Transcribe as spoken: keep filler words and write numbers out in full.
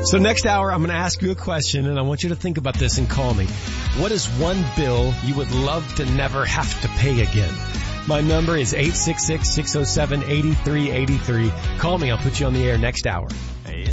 So next hour, I'm going to ask you a question, and I want you to think about this and call me. What is one bill you would love to never have to pay again? My number is eight six six, six oh seven, eight three eight three. Call me. I'll put you on the air next hour.